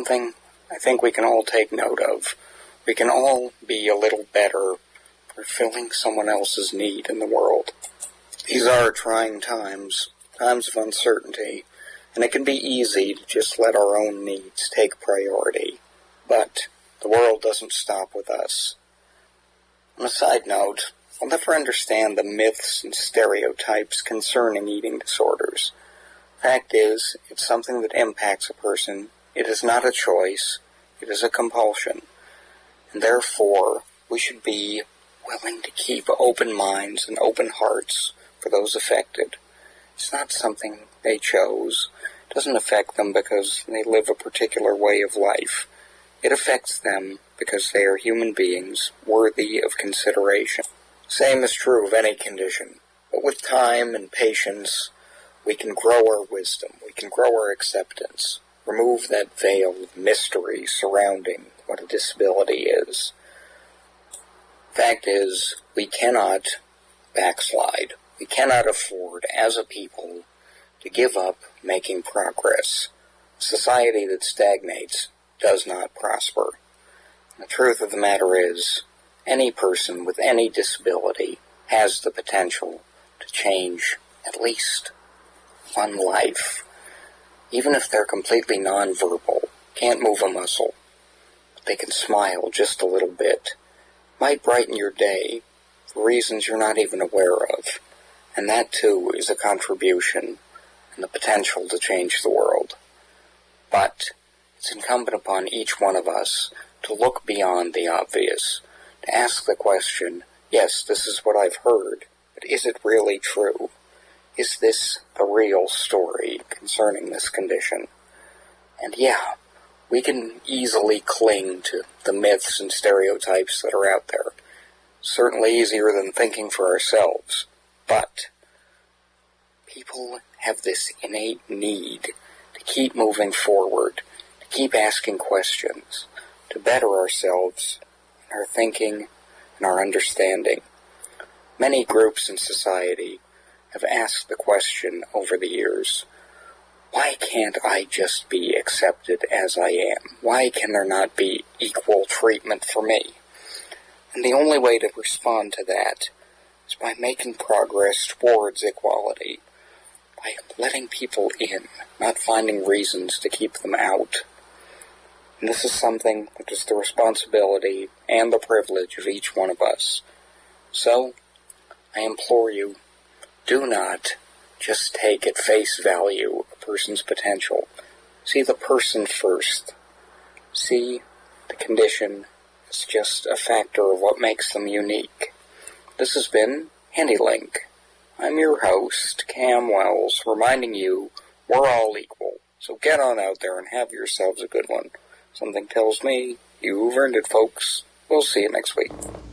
something I think we can all take note of. We can all be a little better for filling someone else's need in the world. These are trying times, times of uncertainty, and it can be easy to just let our own needs take priority. But the world doesn't stop with us. On a side note, I'll never understand the myths and stereotypes concerning eating disorders. Fact is, it's something that impacts a person. It is not a choice. It is a compulsion. And therefore, we should be willing to keep open minds and open hearts for those affected. It's not something they chose. It doesn't affect them because they live a particular way of life. It affects them because they are human beings worthy of consideration. Same is true of any condition. But with time and patience, we can grow our wisdom. We can grow our acceptance. Remove that veil of mystery surrounding what a disability is. Fact is, we cannot backslide. We cannot afford, as a people, to give up making progress. A society that stagnates does not prosper. The truth of the matter is, any person with any disability has the potential to change at least one life. Even if they're completely nonverbal, can't move a muscle, but they can smile just a little bit, might brighten your day for reasons you're not even aware of. And that, too, is a contribution and the potential to change the world. But it's incumbent upon each one of us to look beyond the obvious, to ask the question, yes, this is what I've heard, but is it really true? Is this the real story concerning this condition? And yeah, we can easily cling to the myths and stereotypes that are out there. Certainly easier than thinking for ourselves. But people have this innate need to keep moving forward, to keep asking questions, to better ourselves in our thinking and our understanding. Many groups in society have asked the question over the years, why can't I just be accepted as I am? Why can there not be equal treatment for me? And the only way to respond to that is by making progress towards equality, by letting people in, not finding reasons to keep them out. And this is something that is the responsibility and the privilege of each one of us. So, I implore you, do not just take at face value a person's potential. See the person first. See the condition as just a factor of what makes them unique. This has been HandyLink. I'm your host, Cam Wells, reminding you we're all equal. So get on out there and have yourselves a good one. Something tells me you've earned it, folks. We'll see you next week.